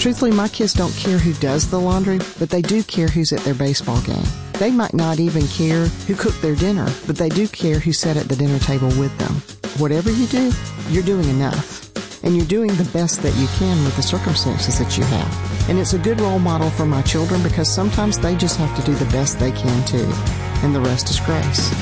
Truthfully, my kids don't care who does the laundry, but they do care who's at their baseball game. They might not even care who cooked their dinner, but they do care who sat at the dinner table with them. Whatever you do, you're doing enough. And you're doing the best that you can with the circumstances that you have. And it's a good role model for my children because sometimes they just have to do the best they can too. And the rest is grace.